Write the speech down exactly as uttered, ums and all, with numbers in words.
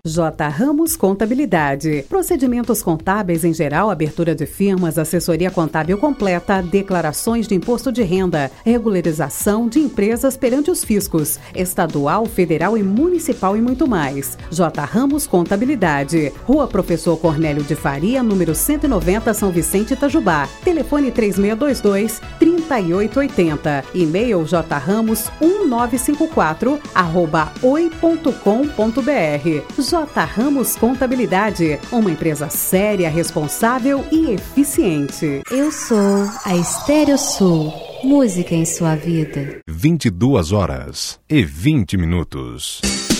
J. Ramos Contabilidade. Procedimentos contábeis em geral, abertura de firmas, assessoria contábil completa, declarações de imposto de renda, regularização de empresas perante os fiscos, estadual, federal e municipal e muito mais. J. Ramos Contabilidade. Rua Professor Cornélio de Faria, número cento e noventa, São Vicente, Itajubá. Telefone três seis dois dois, três oito oito zero. E-mail jramos um nove cinco quatro arroba oi ponto com ponto br. J. Ramos Contabilidade, uma empresa séria, responsável e eficiente. Eu sou a Estéreo Sul. Música em sua vida. vinte e duas horas e vinte minutos.